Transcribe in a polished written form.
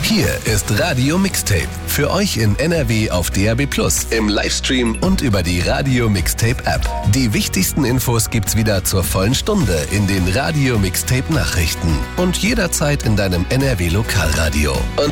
Hier ist Radio Mixtape. Für euch in NRW auf DAB+, im Livestream und über die Radio Mixtape App. Die wichtigsten Infos gibt's wieder zur vollen Stunde in den Radio Mixtape Nachrichten und jederzeit in deinem NRW Lokalradio. Und